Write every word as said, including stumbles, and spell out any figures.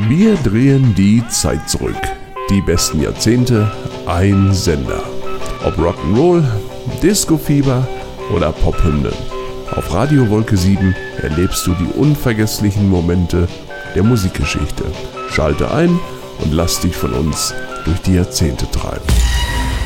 Wir drehen die Zeit zurück. Die besten Jahrzehnte, ein Sender. Ob Rock'n'Roll, Disco-Fieber oder Pophymnen. Auf Radio Wolke sieben erlebst du die unvergesslichen Momente der Musikgeschichte. Schalte ein und lass dich von uns durch die Jahrzehnte treiben.